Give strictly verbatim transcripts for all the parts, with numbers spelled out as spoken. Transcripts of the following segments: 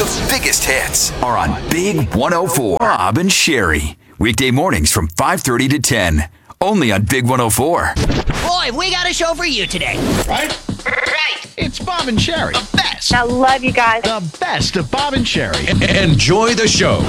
The biggest hits are on Big one oh four. Bob and Sherry. Weekday mornings from five thirty to ten. Only on Big one oh four. Boy, we got a show for you today. Right? Right. It's Bob and Sherry. The best. I love you guys. The best of Bob and Sherry. Enjoy the show.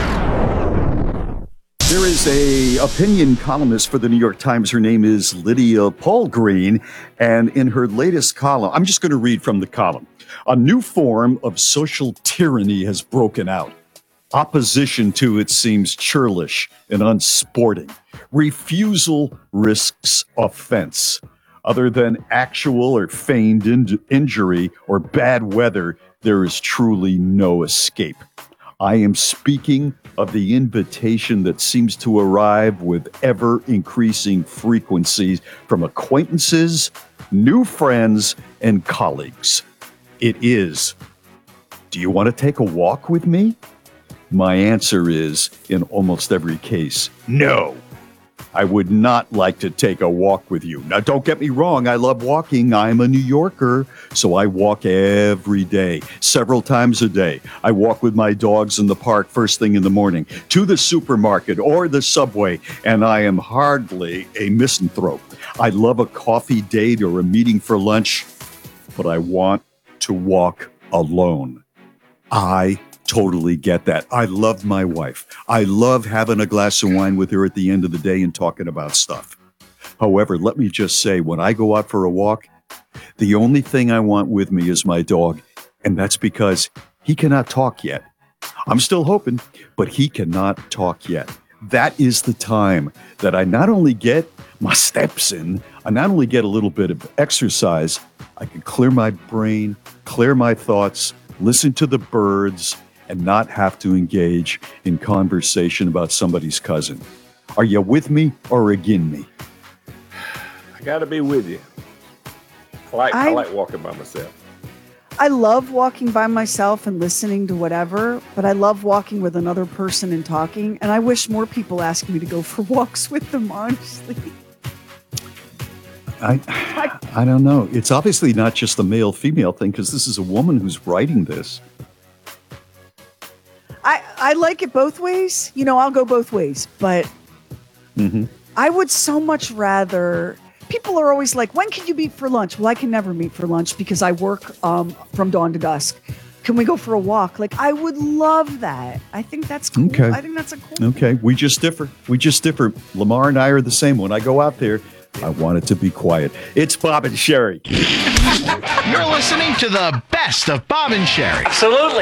There is a opinion columnist for the New York Times. Her name is Lydia Polgreen. And in her latest column, I'm just going to read from the column. A new form of social tyranny has broken out. Opposition to it seems churlish and unsporting. Refusal risks offense. Other than actual or feigned in- injury or bad weather, there is truly no escape. I am speaking of the invitation that seems to arrive with ever-increasing frequencies from acquaintances, new friends, and colleagues. It is, do you want to take a walk with me? My answer is, in almost every case, no. I would not like to take a walk with you. Now, don't get me wrong. I love walking. I'm a New Yorker, so I walk every day, several times a day. I walk with my dogs in the park first thing in the morning, to the supermarket or the subway, and I am hardly a misanthrope. I love a coffee date or a meeting for lunch, but I want to walk alone. I totally get that. I love my wife. I love having a glass of wine with her at the end of the day and talking about stuff. However, let me just say, when I go out for a walk, the only thing I want with me is my dog, and that's because he cannot talk yet. I'm still hoping, but he cannot talk yet. That is the time that I not only get my steps in, I not only get a little bit of exercise, I can clear my brain, clear my thoughts, listen to the birds, and not have to engage in conversation about somebody's cousin. Are you with me or against me? I got to be with you. I like, I, I like walking by myself. I love walking by myself and listening to whatever, but I love walking with another person and talking. And I wish more people asked me to go for walks with them, honestly. I I don't know. It's obviously not just a male-female thing, because this is a woman who's writing this. I, I like it both ways. You know, I'll go both ways, but Mm-hmm. I would so much rather. People are always like, when can you meet for lunch? Well, I can never meet for lunch because I work um, from dawn to dusk. Can we go for a walk? Like, I would love that. I think that's cool. Okay. I think that's a cool Okay, we just differ. We just differ. Lamar and I are the same. When I go out there, I want it to be quiet. It's Bob and Sherry. You're listening to the best of Bob and Sherry. Absolutely.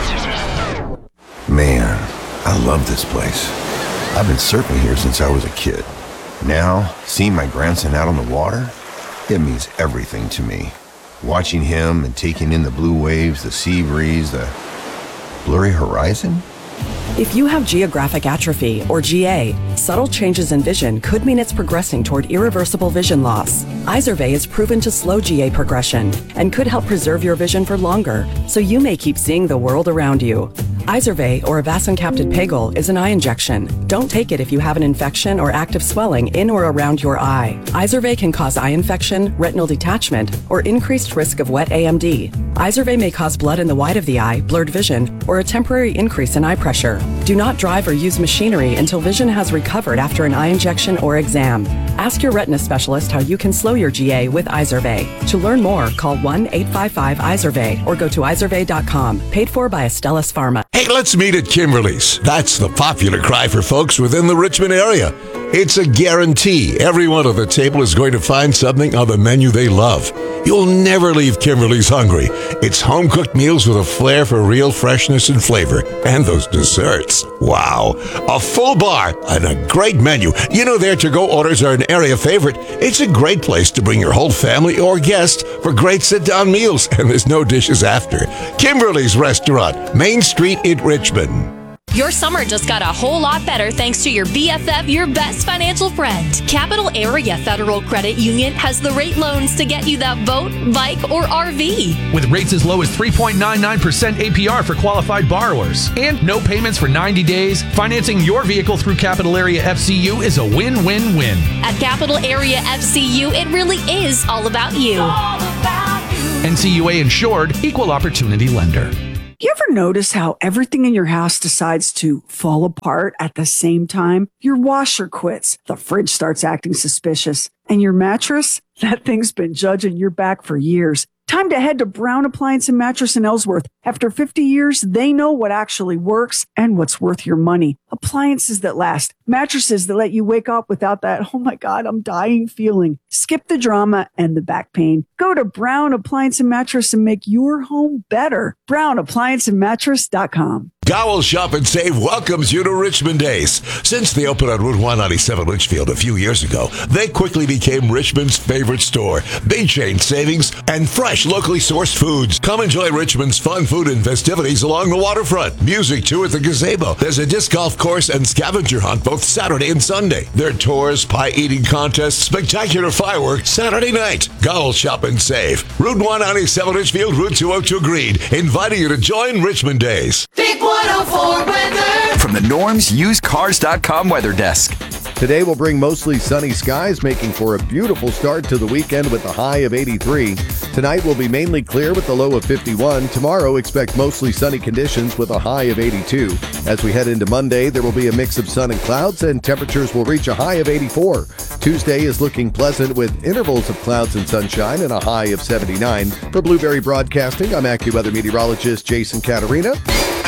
Man, I love this place. I've been surfing here since I was a kid. Now, seeing my grandson out on the water, it means everything to me. Watching him and taking in the blue waves, the sea breeze, the blurry horizon. If you have geographic atrophy, or G A, subtle changes in vision could mean it's progressing toward irreversible vision loss. Izervay is proven to slow G A progression and could help preserve your vision for longer, so you may keep seeing the world around you. Izervay, or avacincaptad pegol, is an eye injection. Don't take it if you have an infection or active swelling in or around your eye. Izervay can cause eye infection, retinal detachment, or increased risk of wet A M D. Izervay may cause blood in the white of the eye, blurred vision, or a temporary increase in eye pressure. Do not drive or use machinery until vision has recovered after an eye injection or exam. Ask your retina specialist how you can slow your G A with Izervay. To learn more, call one eight five five Izervay or go to izervay dot com. Paid for by Astellas Pharma. Hey, let's meet at Kimberly's. That's the popular cry for folks within the Richmond area. It's a guarantee everyone at the table is going to find something on the menu they love. You'll never leave Kimberly's hungry. It's home-cooked meals with a flair for real freshness and flavor. And those desserts. Wow. A full bar and a great menu. You know their to-go orders are an area favorite. It's a great place to bring your whole family or guests for great sit-down meals. And there's no dishes after. Kimberly's Restaurant, Main Street in Richmond. Your summer just got a whole lot better thanks to your B F F, your best financial friend. Capital Area Federal Credit Union has the rate loans to get you that boat, bike, or R V. With rates as low as three point nine nine percent A P R for qualified borrowers and no payments for ninety days, financing your vehicle through Capital Area F C U is a win-win-win. At Capital Area F C U, it really is all about you. N C U A insured, equal opportunity lender. You ever notice how everything in your house decides to fall apart at the same time? Your washer quits, the fridge starts acting suspicious, and your mattress? That thing's been judging your back for years. Time to head to Brown Appliance and Mattress in Ellsworth. After fifty years, they know what actually works and what's worth your money. Appliances that last, mattresses that let you wake up without that, oh my God, I'm dying feeling. Skip the drama and the back pain. Go to Brown Appliance and Mattress and make your home better. brown appliance and mattress dot com. Gowell Shop and Save welcomes you to Richmond Days. Since they opened on Route one ninety-seven Litchfield a few years ago, they quickly became Richmond's favorite store. Big chain savings and fresh, locally sourced foods. Come enjoy Richmond's fun food and festivities along the waterfront. Music, too, at the gazebo. There's a disc golf course and scavenger hunt both Saturday and Sunday. There are tours, pie-eating contests, spectacular fireworks Saturday night. Gowell Shop and Save. Route one ninety-seven Litchfield, Route two oh two Greed. Inviting you to join Richmond Days. Big one oh four weather. From the Norm's Used Cars dot com weather desk. Today will bring mostly sunny skies, making for a beautiful start to the weekend with a high of eighty-three. Tonight will be mainly clear with a low of fifty-one. Tomorrow, expect mostly sunny conditions with a high of eighty-two. As we head into Monday, there will be a mix of sun and clouds, and temperatures will reach a high of eighty-four. Tuesday is looking pleasant with intervals of clouds and sunshine and a high of seventy-nine. For Blueberry Broadcasting, I'm AccuWeather meteorologist Jason Caterina.